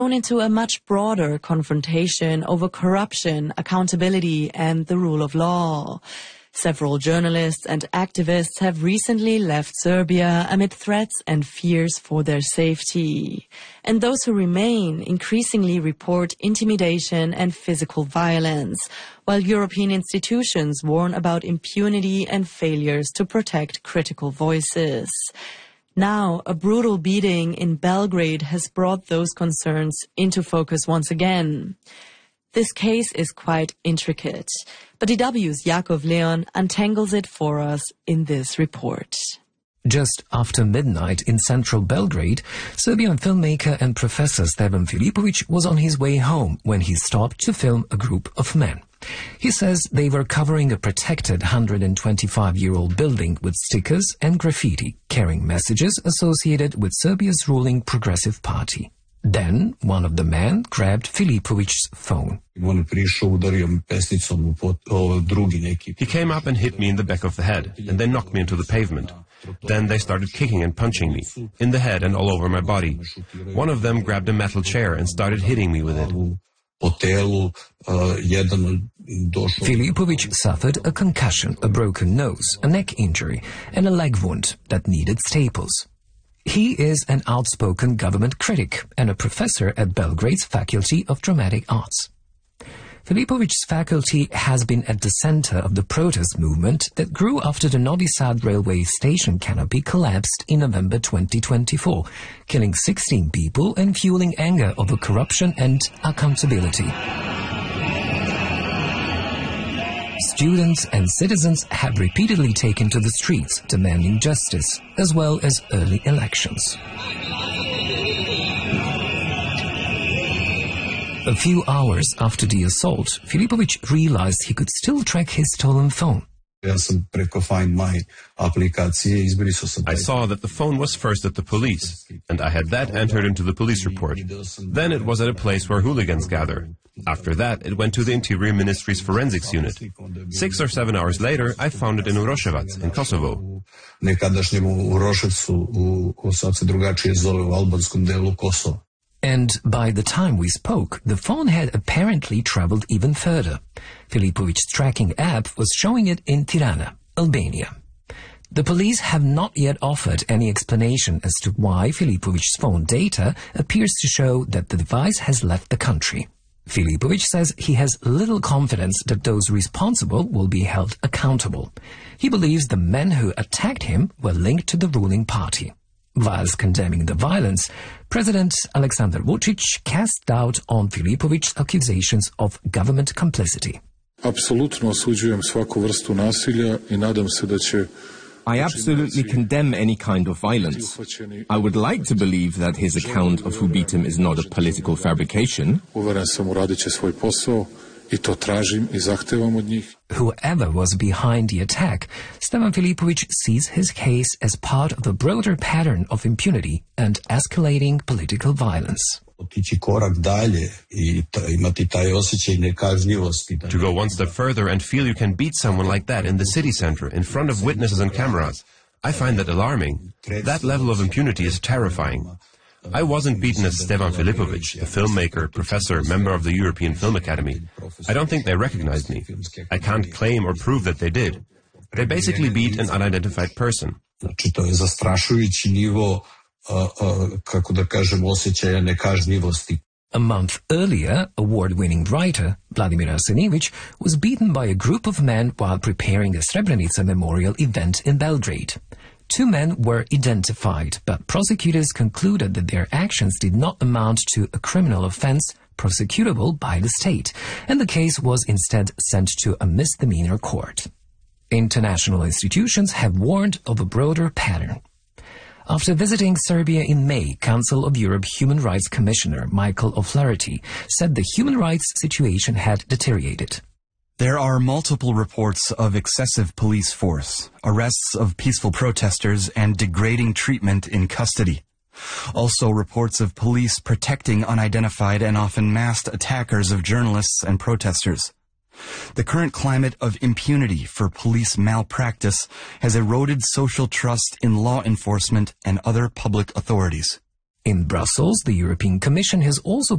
into a much broader confrontation over corruption, accountability, and the rule of law. Several journalists and activists have recently left Serbia amid threats and fears for their safety. And those who remain increasingly report intimidation and physical violence, while European institutions warn about impunity and failures to protect critical voices. Now, a brutal beating in Belgrade has brought those concerns into focus once again. This case is quite intricate, but DW's Jakov Leon untangles it for us in this report. Just after midnight in central Belgrade, Serbian filmmaker and professor Stevan Filipović was on his way home when he stopped to film a group of men. He says they were covering a protected 125-year-old building with stickers and graffiti, carrying messages associated with Serbia's ruling Progressive Party. Then one of the men grabbed Filipović's phone. He came up and hit me in the back of the head, and then knocked me into the pavement. Then they started kicking and punching me, in the head and all over my body. One of them grabbed a metal chair and started hitting me with it. Filipović suffered a concussion, a broken nose, a neck injury, and a leg wound that needed staples. He is an outspoken government critic and a professor at Belgrade's Faculty of Dramatic Arts. Filipović's faculty has been at the center of the protest movement that grew after the Novi Sad railway station canopy collapsed in November 2024, killing 16 people and fueling anger over corruption and accountability. Students and citizens have repeatedly taken to the streets demanding justice, as well as early elections. A few hours after the assault, Filipović realized he could still track his stolen phone. I saw that the phone was first at the police, and I had that entered into the police report. Then it was at a place where hooligans gather. After that, it went to the Interior Ministry's forensics unit. 6 or 7 hours later, I found it in Uroševac, in Kosovo. And by the time we spoke, the phone had apparently traveled even further. Filipović's tracking app was showing it in Tirana, Albania. The police have not yet offered any explanation as to why Filipović's phone data appears to show that the device has left the country. Filipović says he has little confidence that those responsible will be held accountable. He believes the men who attacked him were linked to the ruling party. Whilst condemning the violence, President Aleksandar Vučić cast doubt on Filipović's accusations of government complicity. I absolutely condemn any kind of violence. I would like to believe that his account of who beat him is not a political fabrication. Whoever was behind the attack, Stevan Filipović sees his case as part of a broader pattern of impunity and escalating political violence. To go one step further and feel you can beat someone like that in the city center, in front of witnesses and cameras, I find that alarming. That level of impunity is terrifying. I wasn't beaten as Stevan Filipović, a filmmaker, professor, member of the European Film Academy. I don't think they recognized me. I can't claim or prove that they did. They basically beat an unidentified person. A month earlier, award-winning writer Vladimir Arsenijević was beaten by a group of men while preparing a Srebrenica memorial event in Belgrade. 2 men were identified, but prosecutors concluded that their actions did not amount to a criminal offense prosecutable by the state, and the case was instead sent to a misdemeanor court. International institutions have warned of a broader pattern. After visiting Serbia in May, Council of Europe Human Rights Commissioner Michael O'Flaherty said the human rights situation had deteriorated. There are multiple reports of excessive police force, arrests of peaceful protesters, and degrading treatment in custody. Also reports of police protecting unidentified and often masked attackers of journalists and protesters. The current climate of impunity for police malpractice has eroded social trust in law enforcement and other public authorities. In Brussels, the European Commission has also